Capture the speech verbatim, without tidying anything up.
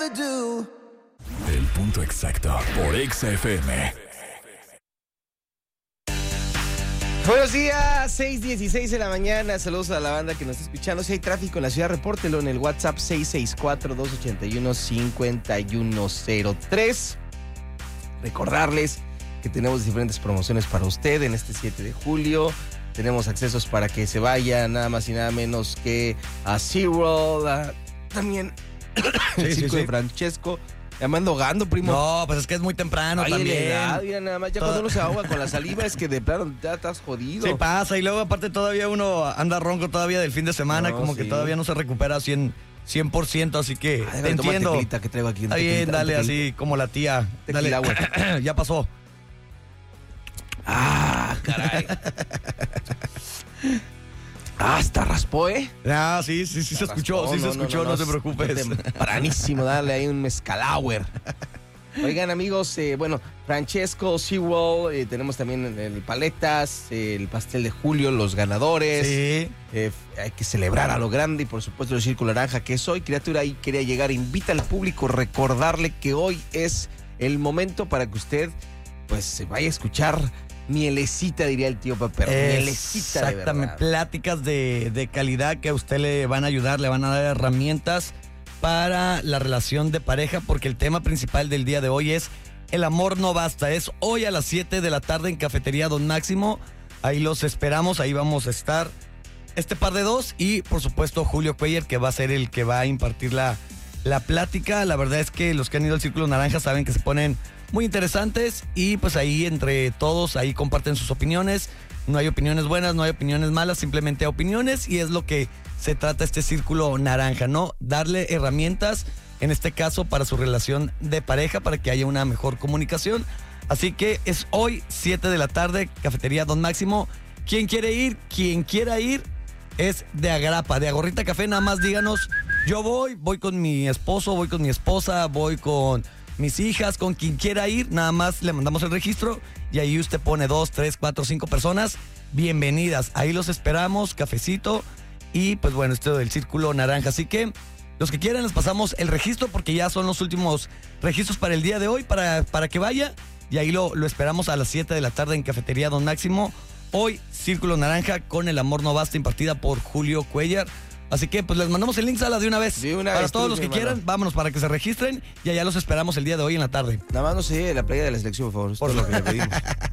rather do. El punto exacto por Exa F M. Buenos días, seis dieciséis de la mañana. Saludos a la banda que nos está escuchando. Si hay tráfico en la ciudad, repórtelo en el WhatsApp seis seis cuatro, dos ocho uno, cinco uno cero tres. Recordarles que tenemos diferentes promociones para usted en este siete de julio. Tenemos accesos para que se vaya nada más y nada menos que a SeaWorld, a, también el Sí, circo sí, de sí. Francesco. Ya me ando ahogando, primo. No, pues es que es muy temprano Ay, también. la edad, mira, nada más, ya Todo- cuando uno se ahoga con la saliva es que de plano ya estás jodido. Sí pasa, y luego aparte todavía uno anda ronco todavía del fin de semana, No, como que sí. todavía no se recupera cien por ciento, así que Ay, te déjame tomar entiendo. tequilita que traigo aquí. un Está bien, tequilita, un dale tequilita. así como la tía. Dale. Tequila, Ya pasó. Ah, caray. Ah, hasta raspó, ¿eh? Ah, sí, sí, sí se escuchó, Raspó, sí se escuchó, no, te preocupes. Tempranísimo, dale ahí un mezcalauer. Oigan, amigos, eh, bueno, Francesco, SeaWorld, eh, tenemos también el, el Paletas, eh, el Pastel de Julio, los ganadores. Sí. Eh, hay que celebrar a lo grande y por supuesto el Círculo Naranja, que es hoy, criatura, ahí quería llegar, invita al público, recordarle que hoy es el momento para que usted pues se vaya a escuchar mielecita, diría el tío Pepe, mielecita de Exactamente, verdad. pláticas de, de calidad que a usted le van a ayudar, le van a dar herramientas para la relación de pareja, porque el tema principal del día de hoy es el amor no basta. Es hoy a las siete de la tarde en Cafetería Don Máximo. Ahí los esperamos, ahí vamos a estar este par de dos y por supuesto Julio Cuellar, que va a ser el que va a impartir la, la plática. La verdad es que los que han ido al Círculo Naranja saben que se ponen muy interesantes y pues ahí entre todos ahí comparten sus opiniones. No hay opiniones buenas, no hay opiniones malas, simplemente hay opiniones y es lo que se trata este Círculo Naranja, ¿no? Darle herramientas, en este caso para su relación de pareja, para que haya una mejor comunicación. Así que es hoy, siete de la tarde, Cafetería Don Máximo. ¿Quién quiere ir? Quien quiera ir es de Agrapa, de Agorrita Café, nada más díganos, yo voy, voy con mi esposo, voy con mi esposa, voy con mis hijas, con quien quiera ir, nada más le mandamos el registro y ahí usted pone dos, tres, cuatro, cinco personas, bienvenidas, ahí los esperamos, cafecito y pues bueno, esto del Círculo Naranja, así que los que quieran les pasamos el registro porque ya son los últimos registros para el día de hoy, para, para que vaya y ahí lo, lo esperamos a las siete de la tarde en Cafetería Don Máximo, hoy Círculo Naranja con El Amor No Basta, impartida por Julio Cuellar. Así que pues les mandamos el link, Sala, de una vez. De una para vez, todos tú, los mi que hermano. quieran, vámonos para que se registren y allá los esperamos el día de hoy en la tarde. Nada más no se lleve la playa de la selección, por favor. Es Por todo lo que le pedimos.